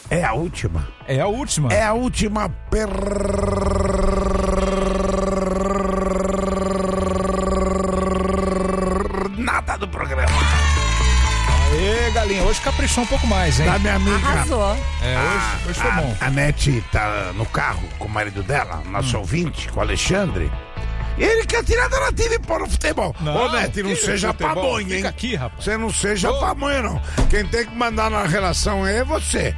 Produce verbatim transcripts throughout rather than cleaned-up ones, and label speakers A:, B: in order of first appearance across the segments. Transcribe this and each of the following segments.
A: É a última.
B: É a última.
A: É a última per... nada do programa.
B: Aê, galinha, hoje caprichou um pouco mais, hein?
A: Da minha amiga.
C: Arrasou.
B: É, hoje, hoje foi
A: a,
B: bom.
A: A Nete tá no carro com o marido dela, nosso hum. ouvinte, com o Alexandre. E ele quer tirar da nativa e pôr no futebol.
B: Não,
A: Ô, Nete, não seja pamonha, hein?
B: Fica aqui, rapaz.
A: Você não seja
B: Ô.
A: pamonha, não. Quem tem que mandar na relação é você.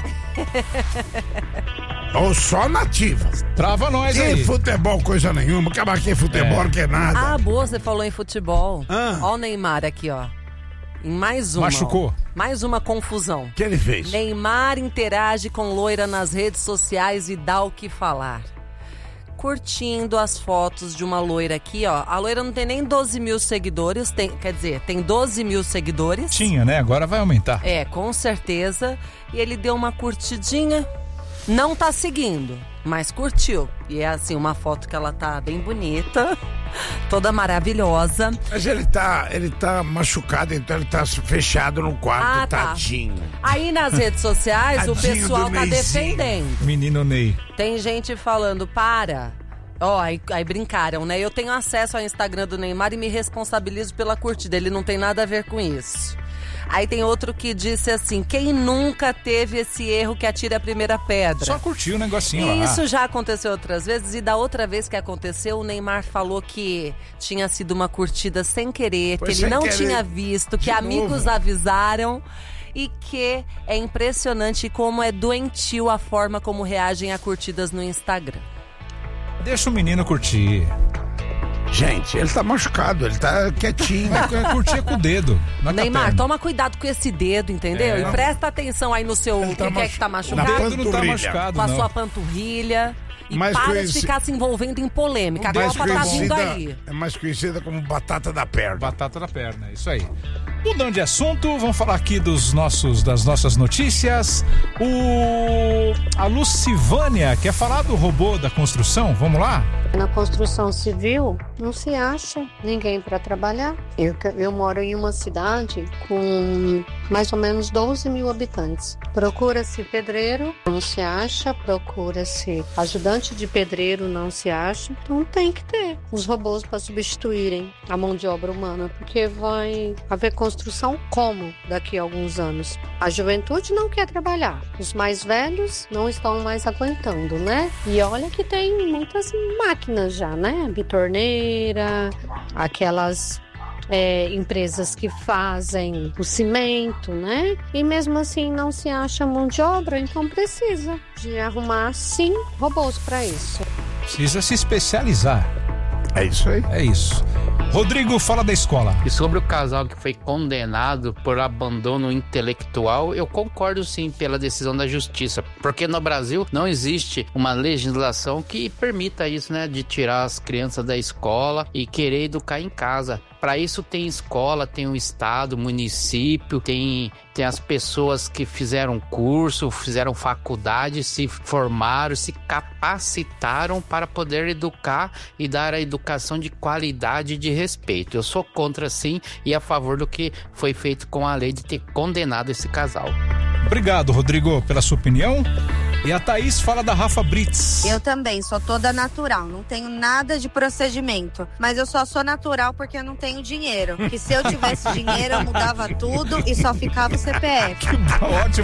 A: Ou só nativa.
B: Trava nós
A: que
B: aí.
A: Futebol, coisa nenhuma. Acabar aqui futebol,
B: É.
A: não quer nada.
C: Ah, boa, você falou em futebol.
A: Ah.
C: Ó o Neymar aqui, ó. Em mais uma.
B: Machucou?
C: Ó. Mais uma confusão.
A: O que ele fez?
C: Neymar interage com loira nas redes sociais e dá o que falar. Curtindo as fotos de uma loira aqui, ó. A loira não tem nem doze mil seguidores, tem, quer dizer, tem doze mil seguidores.
B: Tinha, né? Agora vai aumentar.
C: É, com certeza. E ele deu uma curtidinha. Não tá seguindo, mas curtiu. E é assim, uma foto que ela tá bem bonita, toda maravilhosa.
A: Mas ele tá, ele tá machucado, então ele tá fechado no quarto,
C: Ah, tá.
A: tadinho.
C: Aí nas redes sociais o
A: Tadinho
C: pessoal
A: do
C: tá
A: Neyzinho.
C: defendendo.
B: Menino Ney.
C: Tem gente falando, para. Ó, aí, aí brincaram, né? Eu tenho acesso ao Instagram do Neymar e me responsabilizo pela curtida. Ele não tem nada a ver com isso. Aí tem outro que disse assim, quem nunca teve esse erro que atira a primeira pedra?
B: Só curtiu o negocinho
C: E
B: lá.
C: isso já aconteceu outras vezes, e da outra vez que aconteceu, o Neymar falou que tinha sido uma curtida sem querer,
A: Foi
C: que ele
A: sem
C: não
A: querer.
C: tinha visto, que
A: De
C: amigos
A: novo.
C: avisaram, e que é impressionante como é doentio a forma como reagem a curtidas no Instagram.
B: Deixa o menino curtir.
A: Gente, ele tá machucado, ele tá quietinho.
B: Curtia com o dedo. Não é com a
C: Neymar,
B: perna.
C: toma cuidado com esse dedo, entendeu?
B: É.
C: E presta atenção aí no seu...
A: Ele tá
C: Quem que é que tá
A: machu-
B: O
C: machucado?
A: Na
B: dedo não tá
A: panturrilha.
B: machucado,
C: Com a
B: não.
C: sua panturrilha. E
A: Mais
C: para
A: conheci-
C: de ficar se envolvendo em polêmica. A
A: mais
C: Copa tá vindo aí.
A: é mais conhecida como batata da perna.
B: Batata da perna, isso aí. Mudando de assunto, vamos falar aqui dos nossos, das nossas notícias. O... A Lucivânia quer falar do robô da construção? Vamos lá?
D: Na construção civil, não se acha ninguém para trabalhar. Eu, eu moro em uma cidade com mais ou menos doze mil habitantes. Procura-se pedreiro, não se acha. Procura-se ajudante de pedreiro, não se acha. Então tem que ter os robôs para substituírem a mão de obra humana, porque vai haver construção como daqui a alguns anos? A juventude não quer trabalhar. Os mais velhos não estão mais aguentando, né? E olha que tem muitas máquinas já, né? Bitorneira, aquelas é, empresas que fazem o cimento, né? E mesmo assim não se acha mão de obra, então precisa de arrumar, sim, robôs para isso.
B: Precisa se especializar.
A: É isso aí.
B: É isso. Rodrigo, fala da escola.
E: E sobre o casal que foi condenado por abandono intelectual, eu concordo sim pela decisão da justiça, porque no Brasil não existe uma legislação que permita isso, né, de tirar as crianças da escola e querer educar em casa. Para isso tem escola, tem o estado, município, tem, tem as pessoas que fizeram curso, fizeram faculdade, se formaram, se capacitaram para poder educar e dar a educação de qualidade e de respeito. Eu sou contra sim e a favor do que foi feito com a lei de ter condenado esse casal.
B: Obrigado, Rodrigo, pela sua opinião. E a Thaís fala da Rafa Brits.
F: Eu também, sou toda natural, não tenho nada de procedimento, mas eu só sou natural porque eu não tenho dinheiro, que se eu tivesse dinheiro eu mudava tudo e só ficava o C P F.
B: Ótimo.